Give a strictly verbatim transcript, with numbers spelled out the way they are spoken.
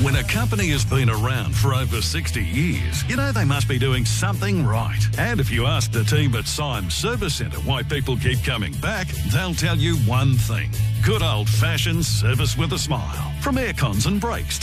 When a company has been around for over sixty years, you know they must be doing something right. And if you ask the team at Symes Service Centre why people keep coming back, they'll tell you one thing. Good old-fashioned service with a smile. From aircons and brakes